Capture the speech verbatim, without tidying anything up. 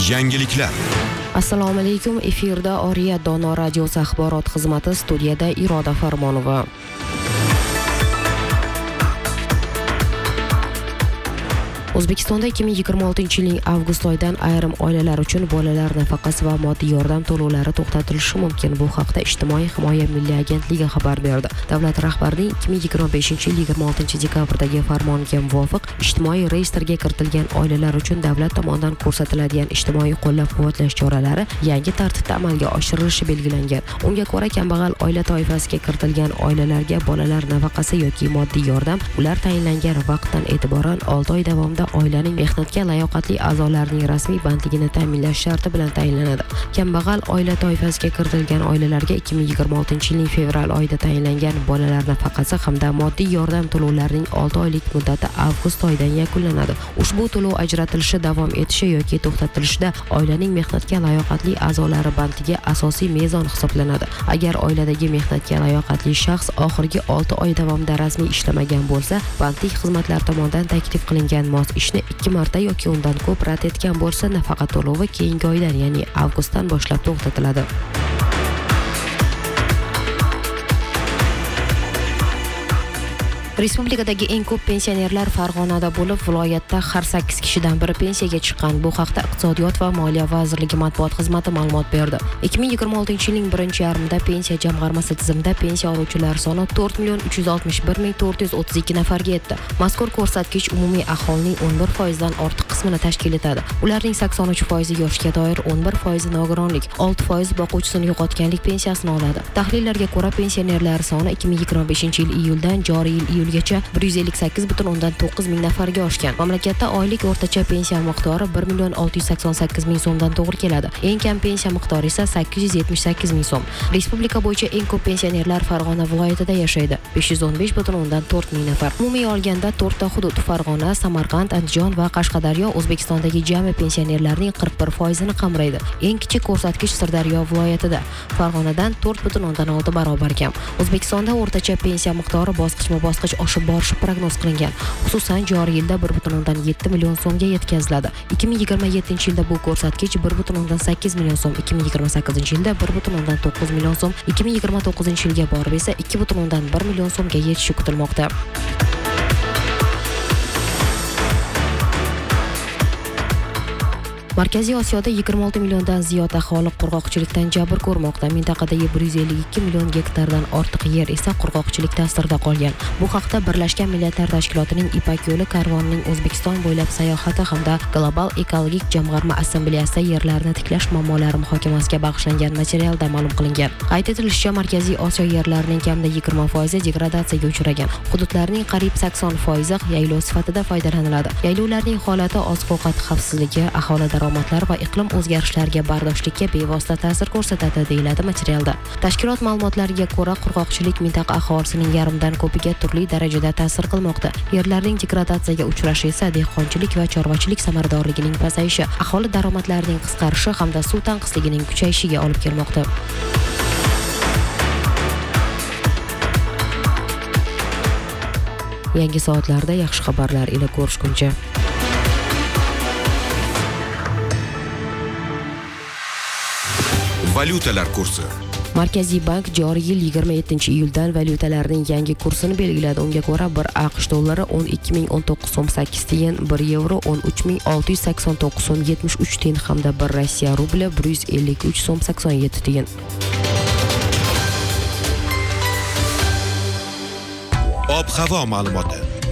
Yangiliklar. Assalomu alaykum. Efirda Oriya Dono radiosi axborot xizmati, studiyada Iroda Farmonova. O'zbekistonda ikki ming yigirma oltinchi yilning avgust oyidan ayrim oilalar uchun bolalar nafaqasi va moddiy yordam to'lovlari to'xtatilishi mumkin. Bu haqda Ijtimoiy himoya milliy agentligi xabar berdi. Davlat rahbarining ikki ming yigirma beshinchi yil yigirma oltinchi dekabrdagi farmoniga muvofiq ijtimoiy reyestrga kiritilgan oilalar uchun davlat tomonidan ko'rsatiladigan ijtimoiy qo'llab-quvvatlash choralari yangi tartibda amalga oshirilishi belgilangan. Unga ko'ra, kambag'al oila toifasiga kiritilgan oilalarga bolalar nafaqasi yoki moddiy yordam ular tayinlangan vaqtdan e'tiboran olti oy davomida oilaning mehnatga layoqatli a'zolarining rasmiy bandligini ta'minlash sharti bilan tayinlanadi. Kambag'al oila toifasiga kiritilgan oilalarga ikki ming yigirma oltinchi yilning fevral oyida tayinlangan bolalar nafaqasi hamda moddiy yordam to'lovlarining olti oylik muddati avgust oyidan yakunlanadi. Ushbu to'lov ajratilishi, davom etishi yoki to'xtatilishida oilaning mehnatga layoqatli a'zolari bandligi asosiy mezon hisoblanadi. Agar oiladagi mehnatga layoqatli shaxs oxirgi olti oy davomida rasmiy ishlamagan bo'lsa, bandlik xizmatlari tomonidan taklif qilingan mos ishni ikki marta yoki undan ko'p rad etgan bo'lsa, nafaqa to'lovi keyingi oydan, ya'ni avgustdan boshlab to'xtatiladi. Respublikadagi eng ko'p pensionerlar Farg'onada bo'lib, viloyatda har sakkiz kishidan biri pensiyaga chiqqan. Bu haqda Iqtisodiyot va Moliya vazirligi matbuot xizmati ma'lumot berdi. ikki ming yigirma oltinchi yilning birinchi yarmida pensiya jamg'armasi tizimida pensiya oluvchilar soni to'rt million uch yuz oltmish bir ming to'rt yuz o'ttiz ikki nafarga yetdi. Mazkur ko'rsatkich umumiy aholining o'n bir foizdan ortiq qismini tashkil etadi. Ularning sakson uch foizi yoshga doir, o'n bir foizi nogironlik, olti foiz boquvchisini yo'qotganlik pensiyasini oladi. Tahlillarga ko'ra, pensionerlar soni ikki ming yigirma beshinchi yil iyuldan joriy yil iyulgacha bir yuz ellik sakkiz butun o'ndan to'qqiz ming nafarga oshgan. Mamlakatda oylik o'rtacha pensiya miqdori bir million olti yuz sakson sakkiz ming so'mdan to'g'ri keladi. Eng kam pensiya miqdori esa sakkiz yuz yetmish sakkiz ming so'm. Respublika bo'yicha eng ko'p pensionerlar Farg'ona viloyatida yashaydi. besh yuz o'n besh butun o'ndan to'rt ming nafar. Umumiy olganda to'rtta hudud Farg'ona, Samarqand, Andijon va Qashqadaryo O'zbekistondagi jami pensionerlarning qirq bir foizini qamraydi. Eng kichik ko'rsatkich Sirdaryo viloyatida. Farg'onadan to'rt butun o'ndan olti barobar kam. O'zbekistonda o'rtacha pensiya miqdori bosqichma-bosqich oshib borishi prognoz qilingan. Xususan, joriy yilda bir butun o'ndan yetti million so'mga yetkaziladi. ikki ming yigirma yettinchi yilda bu ko'rsatkich bir butun o'ndan sakkiz million so'm, ikki ming yigirma sakkizinchi yilda bir butun o'ndan to'qqiz million so'm, ikki ming yigirma to'qqizinchi yilga borib esa ikki butun o'ndan bir million so'mga yetishi kutilmoqda. Markaziy Osiyoda yigirma olti milliondan ziyod aholi qurg'oqchilikdan jabr ko'rmoqda. Mintaqadagi bir yuz ellik ikki million gektardan ortiq yer esa qurg'oqchilik ta'sirida qolgan. Bu haqda Birlashgan Millatlar Tashkilotining Ipak yo'li karvonining O'zbekiston bo'ylab sayohati hamda Global ekologik jamg'arma assambleyasida yerlarni tiklash muammolari muhokamasiga bag'ishlangan materialda ma'lum qilingan. Qayd etilishicha, Markaziy Osiyo yerlarining kamida yigirma foizi degradatsiyaga uchragan. Hududlarning qariyb sakson foizi yaylov sifatida foydalaniladi. Yaylovlarning holati oziq-ovqat xavfsizligi, aholi daromadlar va iqlim o'zgarishlariga bardoshlikka bevosita ta'sir ko'rsatadi, deyiladi materialda. Tashkilot ma'lumotlariga ko'ra, qurg'oqchilik mintaqa aholisining yarmidan ko'piga turli darajada ta'sir qilmoqda. Yerlarning degradatsiyaga uchrashi esa dehqonchilik va chorvachilik samaradorligining pasayishi, aholi daromadlarining qisqarishi hamda suv tanqisligining kuchayishiga olib kelmoqda. Yangi soatlarda yaxshi xabarlar ila ko'rishguncha. Valyutalar kursi. Markaziy bank joriy yil yigirma yettinchi iyuldan valyutalarning yangi kursini belgiladi. Unga ko'ra, bir AQSh dollari o'n ikki ming o'n to'qqiz so'm sakkiz tiyin, bir yevro o'n uch ming olti yuz sakson to'qqiz so'm yetmish uch tiyin hamda bir Rossiya rubli bir yuz ellik uch so'm sakson yetti tiyin. Ob-havo ma'lumoti.